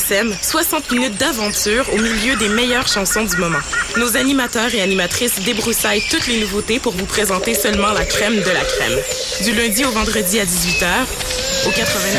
CISM, 60 minutes d'aventure au milieu des meilleures chansons du moment. Nos animateurs et animatrices débroussaillent toutes les nouveautés pour vous présenter seulement la crème de la crème. Du lundi au vendredi à 18h, au 89.